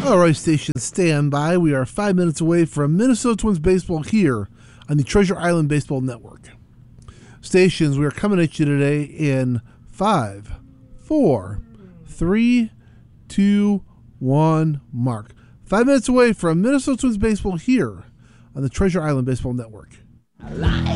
All right, station, stand by. We are 5 minutes away from Minnesota Twins baseball here on the Treasure Island Baseball Network. Stations, we are coming at you today in 5, 4, 3, 2, 1, mark. 5 minutes away from Minnesota Twins baseball here on the Treasure Island Baseball Network.